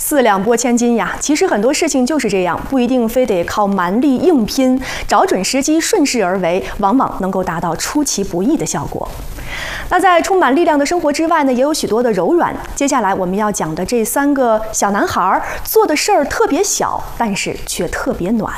四两拨千斤呀，其实很多事情就是这样，不一定非得靠蛮力硬拼，找准时机，顺势而为，往往能够达到出其不意的效果。那在充满力量的生活之外呢，也有许多的柔软。接下来我们要讲的这3个小男孩做的事儿特别小，但是却特别暖。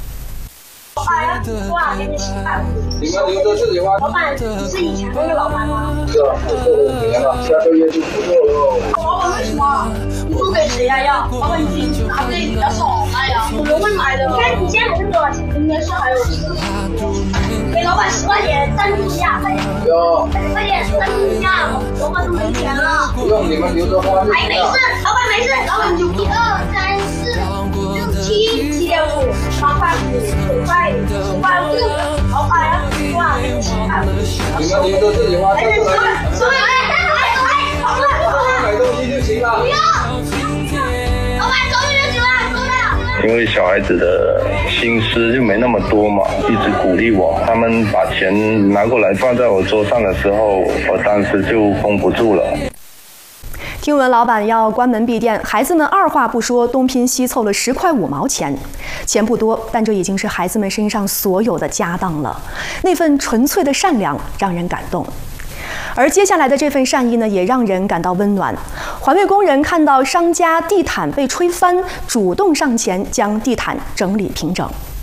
哇，给你洗饭。你们留着自己花。老板，你是以前那个老板吗？ 是啊，我做了5年了，下个月就不做了。 老板为什么？你不给谁呀？要？老板你自己拿这比较少卖呀。我们会买的。你看你现在还剩多少钱？应该是还有10。给老板10块钱赞助一下，快点。 有。 快点赞助一下，老板都没钱了。 不用你们留着花。 哎，没事，老板没事，老板就1、2、3、4、5、6、7，7.5，8块5，9块5，10块5，老板呀，哇，给你洗饭。 你们留着自己花。 哎，收回来，好了。 买东西就行了。 不要，老板走你就行了，走了。 因为小孩子的心思就没那么多嘛，一直鼓励我。他们把钱拿过来放在我桌上的时候，我当时就绷不住了。 听闻老板要关门闭店，孩子们二话不说，东拼西凑了10块5毛钱。钱不多，但这已经是孩子们身上所有的家当了。那份纯粹的善良让人感动。而接下来的这份善意呢，也让人感到温暖。环卫工人看到商家地毯被吹翻，主动上前将地毯整理平整。